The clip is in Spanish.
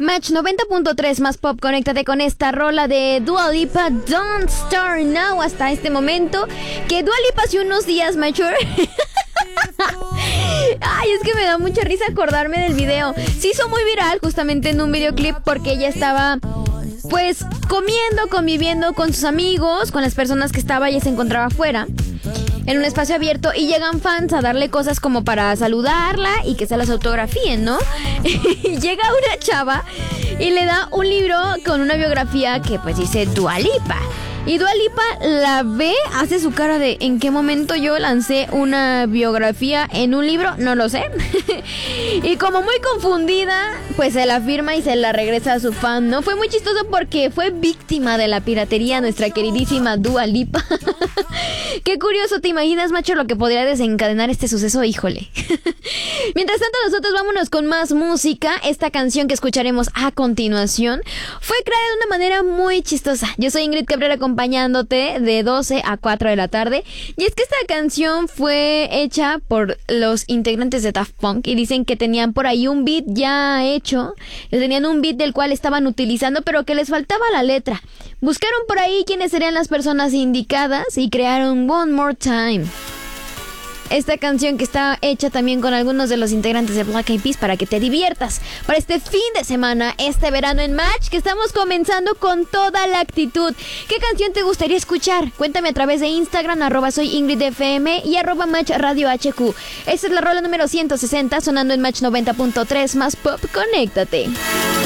Match 90.3 más pop, conéctate con esta rola de Dua Lipa, Don't Start Now, hasta este momento. Que Dua Lipa hace unos días, Mature. Ay, es que me da mucha risa acordarme del video. Se hizo muy viral justamente en un videoclip porque ella estaba pues comiendo, conviviendo con sus amigos, con las personas que estaba, ella se encontraba afuera en un espacio abierto y llegan fans a darle cosas como para saludarla y que se las autografíen, ¿no? Y llega una chava y le da un libro con una biografía que pues dice Dua Lipa. Y Dua Lipa la ve, hace su cara de ¿en qué momento yo lancé una biografía en un libro? No lo sé. Y como muy confundida, pues se la firma y se la regresa a su fan, ¿no? Fue muy chistoso porque fue víctima de la piratería nuestra queridísima Dua Lipa. Qué curioso, ¿te imaginas, macho, lo que podría desencadenar este suceso? Híjole. Mientras tanto, nosotros vámonos con más música. Esta canción que escucharemos a continuación fue creada de una manera muy chistosa. Yo soy Ingrid Cabrera acompañándote de 12 a 4 de la tarde. Y es que esta canción fue hecha por los integrantes de Daft Punk y dicen que tenían por ahí un beat ya hecho. Tenían un beat del cual estaban utilizando, pero que les faltaba la letra. Buscaron por ahí quiénes serían las personas indicadas y crearon One More Time. Esta canción que está hecha también con algunos de los integrantes de Black Eyed Peas para que te diviertas para este fin de semana, este verano en Match, que estamos comenzando con toda la actitud. ¿Qué canción te gustaría escuchar? Cuéntame a través de Instagram, @soyingridfm y @matchradiohq. Esta es la rola número 160 sonando en Match 90.3 más pop. Conéctate.